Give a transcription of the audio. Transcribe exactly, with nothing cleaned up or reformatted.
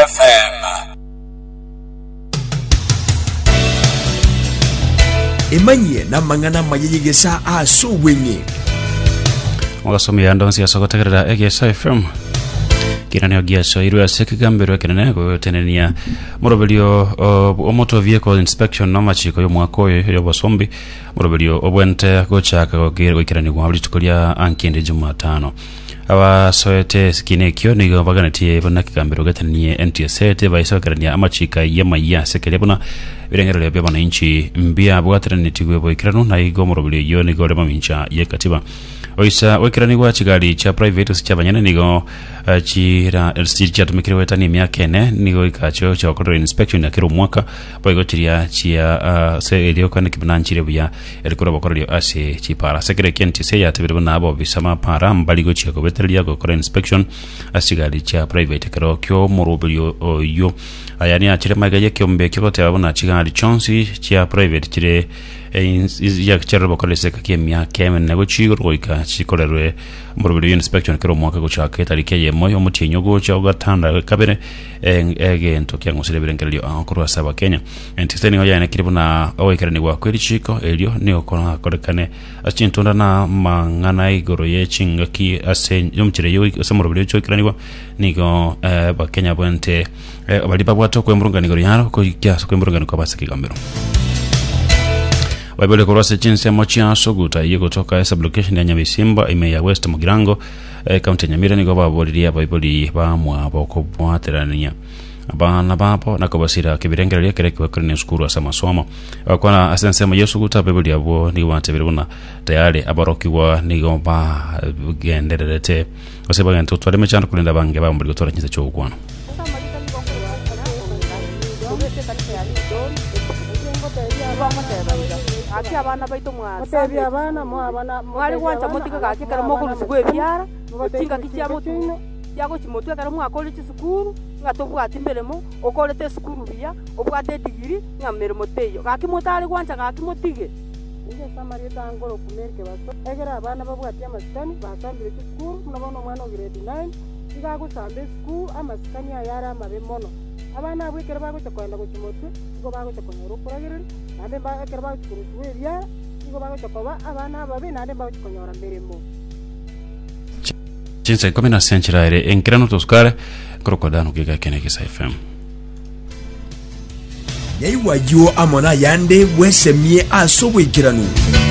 F M. Emanye na mangana mayigesa asuwenye. Mwagasomi ya ndonsi ya sokotekerera Egesa F M. Kinani ogiaso iru ya sekigambiro kinane ko tenenia morobelio omoto vehicle inspection noma chiko yo mwako yo bosombi morobelio obwente gochaka go kirani kwa tukolia ankende Jumatano. Awa soete skine kyo nigo baganati bona kigambiro gatanie N T S A te baiso kirania amachika yema ya sekelebona birengero ya bana inchi mbia bwatrani tigwe boikirano na igo morobelio yo nigo lema mincha ye katiba oisa wekirani wa chigali cha private cha banyana nigo uh, chira lc cha tumikire wetani myaka ene nigo ikacho cha control inspection ya kiro mwaka boigo chiria chia uh, se elio kana kibnanchire buya elikora bokoryo ase chipara sekere kenti se ya tebere na abo bisama para mbaligo chia ko betelia go control inspection asigali cha private kero kyo morobelio yo ayani achire magaye kyombe kyote abona chigali chonsi cha private chire ya chero bokole seka kemya kemen nego chigo roika chikorerwe morobelio inspection kero mwaka gochaka tarike ye moyo mutinyo gocha ugatanda kabere ege ntokya ngosire birengelio ankuru asaba Kenya entisteni hoya ene kiribuna owekerani wa kweli chiko elio ne okona korekane achintunda na mangana igoro ye chingaki ase yomchire yo samorobelio chokirani wa nigo ba Kenya bwente balipa bwato kwemburunga nigoro yaro ko kya kwemburunga ko basaki gambero Waibole korose jinsi ya mochi asoguta yego toka esa location ya Nyabisimba ime ya West Mugirango e county Nyamira nigo baboliria baiboli ba mwa boko bwaterania abana bapo nakobasira kibirengera kere kwekene skuru asa masomo akwana asensema yesuguta baiboli abo ni watebiruna tayari abarokiwa nigo ba genderete oseba gento twale mechano kulinda bange ba mbuli gotora kinza cyo kwana Aki abana baito mwasa otebi abana mo abana mwali wancha motika kake kara mokulu sugwe byara mutinga kicha motu yago chimotu kara mwakole chisukuru ngatobwa atimbelemo okolete sukuru bya obwate digiri ngamere moteyo kake motali wancha kake motige inde samari tangoro kumerke baso egera abana babwati amasikani basambire chisukuru munabono mwana grade nine igago sambe school amasikani ayara mabe mono abana abwekera bago chakwenda kuchimotu go bago chakonyoro kuragirira ande ba ekera bago kurusuya go bago chakoba abana babe nande bago chakonyora meremo jinse komena senchiraire enkrano toskare krokodano giga keneke F M Yaiwa yo amona yande wesemie asobwikiranu